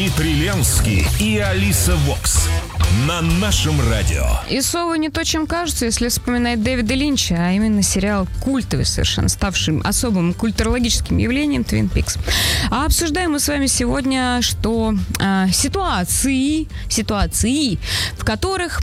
Дмитрий Ленский и Алиса Вокс на нашем радио. И совы не то, чем кажутся, если вспоминать Дэвида Линча, а именно сериал культовый совершенно, ставший особым культурологическим явлением «Твин Пикс». А обсуждаем мы с вами сегодня, что ситуации, в которых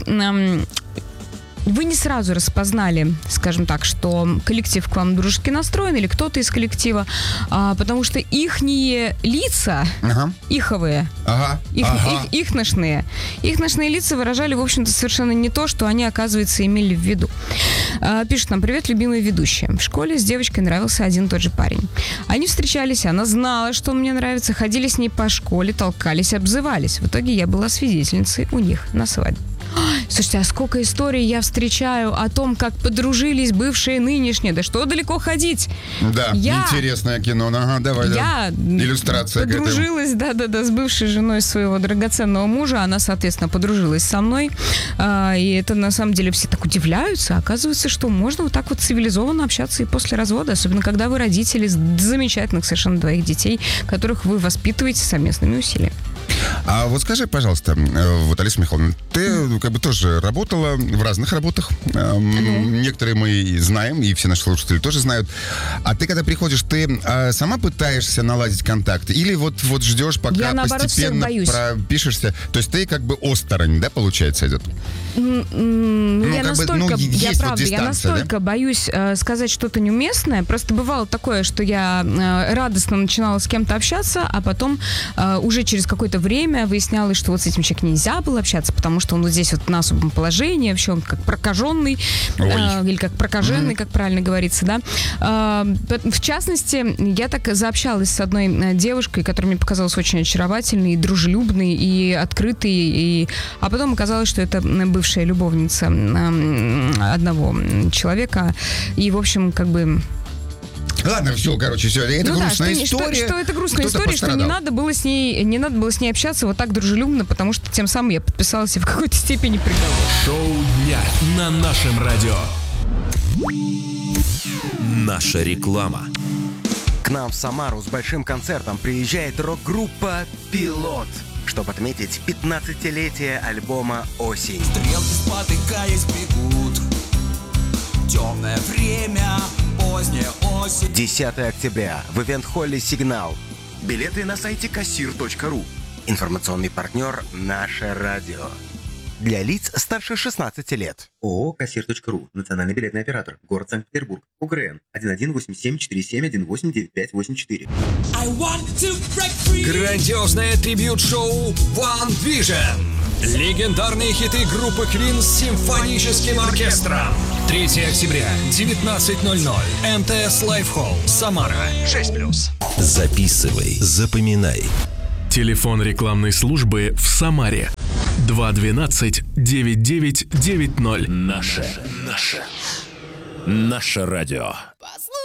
вы не сразу распознали, скажем так, что коллектив к вам дружески настроен или кто-то из коллектива, потому что ихние лица, иховые, ихношные лица выражали, в общем-то, совершенно не то, что они, оказывается, имели в виду. Пишут нам: привет, любимые ведущие. В школе с девочкой нравился один и тот же парень. Они встречались, она знала, что он мне нравится, ходили с ней по школе, толкались, обзывались. В итоге я была свидетельницей у них на свадьбе. Слушайте, а сколько историй я встречаю о том, как подружились бывшие и нынешние. Да что далеко ходить? Да, интересное кино. Давай. Иллюстрация. Подружилась, с бывшей женой своего драгоценного мужа. Она, соответственно, подружилась со мной. И это, на самом деле, все так удивляются. Оказывается, что можно вот так вот цивилизованно общаться и после развода. Особенно, когда вы родители замечательных совершенно двоих детей, которых вы воспитываете совместными усилиями. А вот скажи, пожалуйста, вот, Алиса Михайловна, ты как бы тоже работала в разных работах. Некоторые мы знаем, и все наши слушатели тоже знают. А ты, когда приходишь, ты сама пытаешься наладить контакт? Или вот ждешь, пока я, наоборот, постепенно пропишешься? То есть ты как бы осторонь, да, получается, идет? Я настолько боюсь сказать что-то неуместное. Просто бывало такое, что я радостно начинала с кем-то общаться, а потом уже через какое-то время выяснялось, что вот с этим человеком нельзя было общаться, потому что он вот здесь вот на особом положении, вообще он как прокаженный, или как прокаженный, как правильно говорится, да. В частности, я так заобщалась с одной девушкой, которая мне показалась очень очаровательной, и дружелюбной, и открытой, а потом оказалось, что это бывшая любовница одного человека, и, в общем, как бы... Ладно, все. Это грустная история. Что это грустная история, что не надо было с ней общаться вот так дружелюбно, потому что тем самым я подписалась и в какой-то степени приговор. Шоу дня на нашем радио. Наша реклама. К нам в Самару с большим концертом приезжает рок-группа «Пилот», чтобы отметить 15-летие альбома «Осень». Стрелки, спотыкаясь, бегут. Темное время, поздняя осень. 10 октября в ивент-холле «Сигнал». Билеты на сайте kassir.ru. Информационный партнер «Наше радио». Для лиц старше 16 лет. ООО «Kassir.ru». Национальный билетный оператор. Город Санкт-Петербург. УГРН 118747-47-9894. Грандиозное трибьют-шоу One Vision. Легендарные хиты группы Queen с симфоническим оркестром. 3 октября, 19:00. МТС Лайфхолл, Самара, 6+. Записывай, запоминай. Телефон рекламной службы в Самаре 212-9990. Наше радио.